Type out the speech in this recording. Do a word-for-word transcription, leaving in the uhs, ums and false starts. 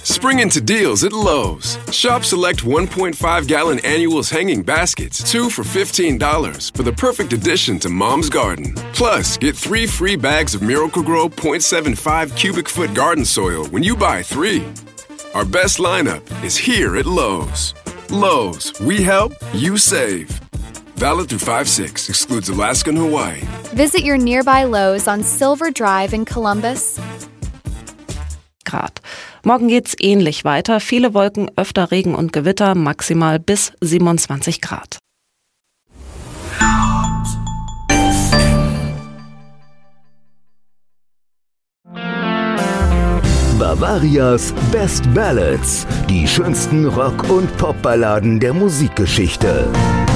Spring into deals at Lowe's. Shop select one point five gallon annuals hanging baskets, two for fifteen dollars, for the perfect addition to Mom's garden. Plus, get three free bags of Miracle-Gro point seven five cubic foot garden soil when you buy three. Our best lineup is here at Lowe's. Lowe's, we help, you save. Valid through five six, excludes Alaska and Hawaii. Visit your nearby Lowe's on Silver Drive in Columbus. Grad. Morgen geht's ähnlich weiter. Viele Wolken, öfter Regen und Gewitter, maximal bis siebenundzwanzig Grad. Bavarias Best Ballads. Die schönsten Rock- und Popballaden der Musikgeschichte.